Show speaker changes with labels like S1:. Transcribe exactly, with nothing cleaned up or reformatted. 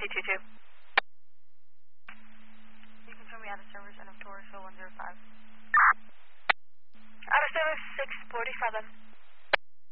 S1: C two two.
S2: You can show me out of service and of Taurus one zero five.
S1: Out of service six forty-seven.